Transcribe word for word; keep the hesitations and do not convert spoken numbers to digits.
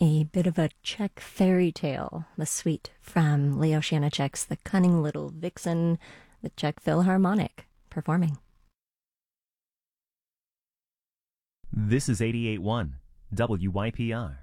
A bit of a Czech fairy tale, the suite from Leo Janacek's The Cunning Little Vixen, the Czech Philharmonic performing. This is eighty-eight point one W Y P R,